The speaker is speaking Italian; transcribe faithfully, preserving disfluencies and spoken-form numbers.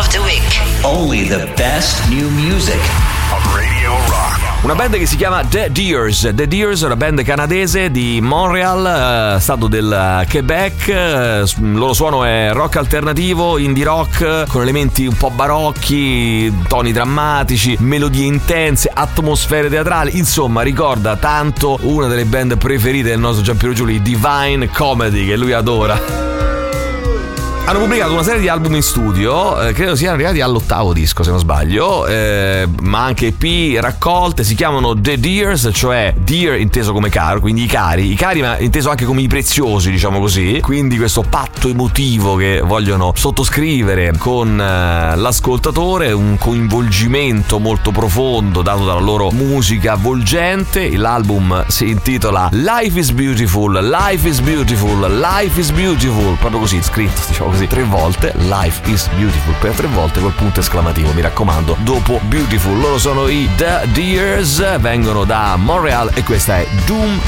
of the Week. Only the best new music on Radio Rock. Una band che si chiama The Deers. The Deers è una band canadese di Montreal, eh, stato del Quebec. Eh, il loro suono è rock alternativo, indie rock, con elementi un po' barocchi, toni drammatici, melodie intense, atmosfere teatrali. Insomma, ricorda tanto una delle band preferite del nostro Giampiero Giuli, Divine Comedy, che lui adora. Hanno pubblicato una serie di album in studio, eh, credo siano arrivati all'ottavo disco se non sbaglio, eh, ma anche E P, raccolte. Si chiamano The Deers, cioè deer inteso come caro, quindi i cari, i cari ma inteso anche come i preziosi, diciamo così. Quindi questo patto emotivo che vogliono sottoscrivere con eh, l'ascoltatore, un coinvolgimento molto profondo dato dalla loro musica avvolgente. L'album si intitola Life is Beautiful, Life is Beautiful, Life is Beautiful, proprio così scritto, diciamo così, tre volte. Life is Beautiful per tre volte col punto esclamativo, mi raccomando, dopo Beautiful. Loro sono i The Deers, vengono da Montreal e questa è Doom